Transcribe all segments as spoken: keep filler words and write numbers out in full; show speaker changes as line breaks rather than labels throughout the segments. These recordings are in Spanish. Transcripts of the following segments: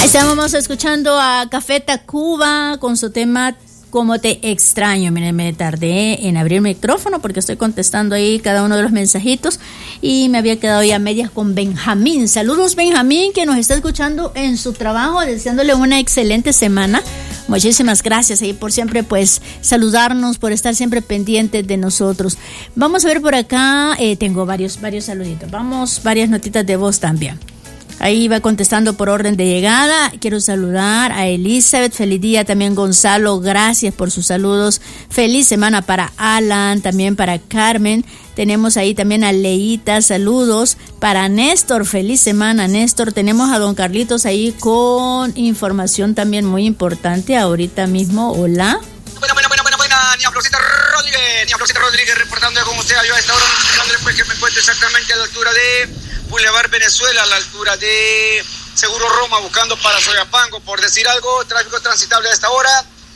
Ahí estábamos escuchando a Café Tacuba con su tema Como te extraño. Miren, me tardé en abrir el micrófono porque estoy contestando ahí cada uno de los mensajitos y me había quedado ya a medias con Benjamín. Saludos, Benjamín, que nos está escuchando en su trabajo, deseándole una excelente semana. Muchísimas gracias ahí por siempre pues saludarnos, por estar siempre pendientes de nosotros. Vamos a ver por acá, eh, tengo varios, varios saluditos. Vamos, varias notitas de voz también. Ahí va contestando por orden de llegada. Quiero saludar a Elizabeth. Feliz día también, Gonzalo. Gracias por sus saludos. Feliz semana para Alan, también para Carmen. Tenemos ahí también a Leita. Saludos para Néstor. Feliz semana, Néstor. Tenemos a don Carlitos ahí con información también muy importante ahorita mismo. Hola.
Buena, buena, buena, buena, buena. Nia Florcita Rodríguez. Nia Florcita Rodríguez reportando como sea. Yo a esta hora pues, que me encuentro exactamente a la altura de Boulevard Venezuela, a la altura de Seguro Roma, buscando para Soyapango, por decir algo, tráfico transitable a esta hora,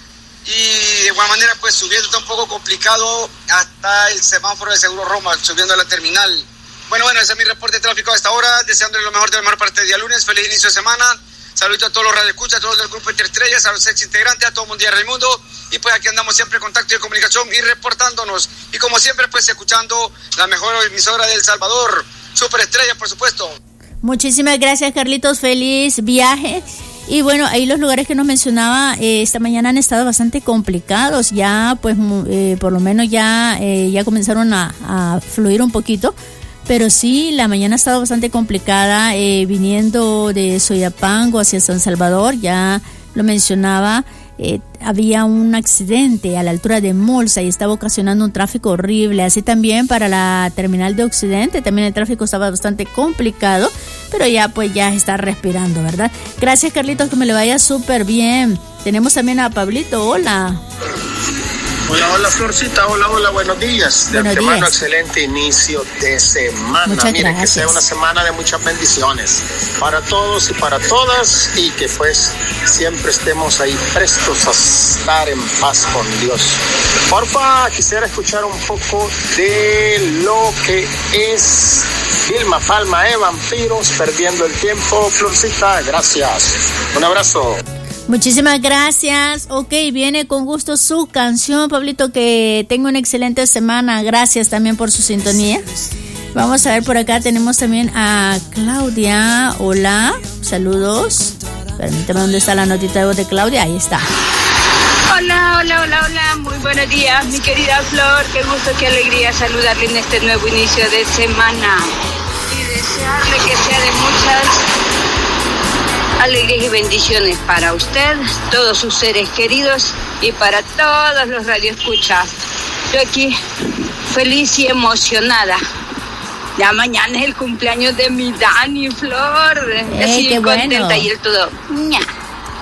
y de igual manera pues subiendo está un poco complicado hasta el semáforo de Seguro Roma, subiendo a la terminal. Bueno, bueno, ese es mi reporte de tráfico a esta hora, deseándole lo mejor de la mejor parte del día lunes, feliz inicio de semana, saludos a todos los radioescuchas, a todos del grupo Interestrellas, a los ex integrantes, a todo Mundial del Mundo, y pues aquí andamos siempre en contacto y comunicación y reportándonos, y como siempre pues escuchando la mejor emisora de El Salvador, Superestrella, por supuesto.
Muchísimas gracias, Carlitos. Feliz viaje. Y bueno, ahí los lugares que nos mencionaba eh, esta mañana han estado bastante complicados. Ya, pues, eh, por lo menos ya, eh, ya comenzaron a, a fluir un poquito. Pero sí, la mañana ha estado bastante complicada eh, viniendo de Soyapango hacia San Salvador. Ya lo mencionaba. Eh, había un accidente a la altura de Molsa y estaba ocasionando un tráfico horrible. Así también para la terminal de Occidente, también el tráfico estaba bastante complicado, pero ya pues ya está respirando, ¿verdad? Gracias, Carlitos, que me le vaya súper bien. Tenemos también a Pablito. Hola.
Hola, hola, Florcita, hola, hola, buenos días. De
buenos
antemano,
días.
Excelente inicio de semana.
Muchas
Mire,
gracias.
que sea una semana de muchas bendiciones para todos y para todas, y que pues siempre estemos ahí prestos a estar en paz con Dios. Porfa, quisiera escuchar un poco de lo que es Vilma Palma, eh, Vampiros, perdiendo el tiempo. Florcita, gracias. Un abrazo.
Muchísimas gracias. Ok, viene con gusto su canción, Pablito, que tenga una excelente semana. Gracias también por su sintonía. Vamos a ver por acá, tenemos también a Claudia. Hola, saludos. Permítame, ¿dónde está la notita de voz de Claudia? Ahí está.
Hola, hola, hola, hola, muy buenos días, mi querida Flor. Qué gusto, qué alegría saludarle en este nuevo inicio de semana. Y desearle que sea de muchas alegrías y bendiciones para usted, todos sus seres queridos y para todos los radioescuchas. Yo aquí feliz y emocionada. Ya mañana es el cumpleaños de mi Dani, Flor.
Ey,
Así
qué
contenta
bueno.
y el todo. ¡Ña!